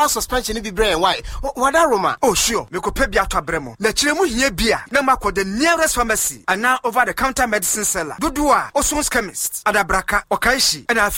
animal suspension be brain. Why? What that Roma? Oh, sure. Me ko pe bi ato abremo. Na chiremu hie bia. Na makɔ the nearest pharmacy. And now over the counter medicine seller. Dudua, Oson's chemist. Adabraka, Okaishi. And